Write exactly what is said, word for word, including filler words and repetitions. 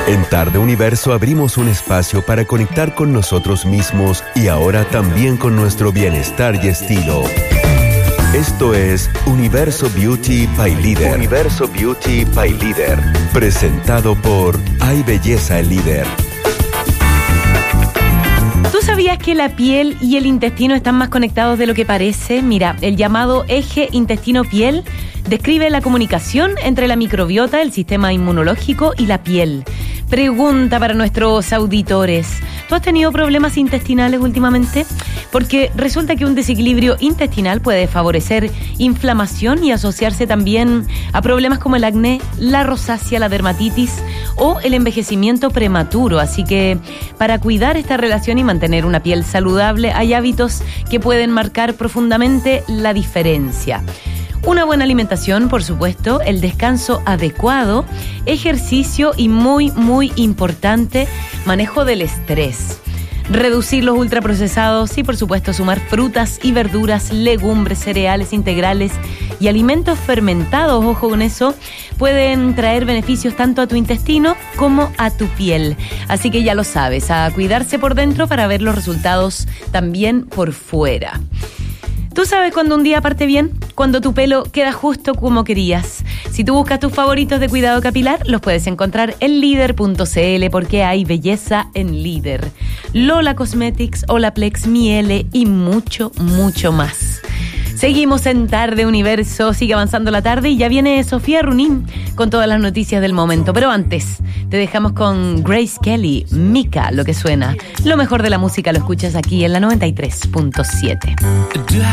En Tarde Universo abrimos un espacio para conectar con nosotros mismos y ahora también con nuestro bienestar y estilo. Esto es Universo Beauty by Líder. Universo Beauty by Líder. Presentado por Hay Belleza el Líder. ¿Tú sabías que la piel y el intestino están más conectados de lo que parece? Mira, el llamado eje intestino-piel describe la comunicación entre la microbiota, el sistema inmunológico y la piel. Pregunta para nuestros auditores: ¿tú has tenido problemas intestinales últimamente? Porque resulta que un desequilibrio intestinal puede favorecer inflamación y asociarse también a problemas como el acné, la rosácea, la dermatitis o el envejecimiento prematuro. Así que para cuidar esta relación y mantener una piel saludable hay hábitos que pueden marcar profundamente la diferencia. Una buena alimentación, por supuesto, el descanso adecuado, ejercicio y muy, muy importante, manejo del estrés. Reducir los ultraprocesados y, por supuesto, sumar frutas y verduras, legumbres, cereales integrales y alimentos fermentados, ojo con eso, pueden traer beneficios tanto a tu intestino como a tu piel. Así que ya lo sabes, a cuidarse por dentro para ver los resultados también por fuera. ¿Tú sabes cuando un día parte bien? Cuando tu pelo queda justo como querías. Si tú buscas tus favoritos de cuidado capilar, los puedes encontrar en líder punto c l porque hay belleza en Líder. Lola Cosmetics, Olaplex, Miele y mucho, mucho más. Seguimos en Tarde Universo, sigue avanzando la tarde y ya viene Sofía Runín con todas las noticias del momento. Pero antes, te dejamos con Grace Kelly, Mika, lo que suena. Lo mejor de la música lo escuchas aquí en la noventa y tres punto siete.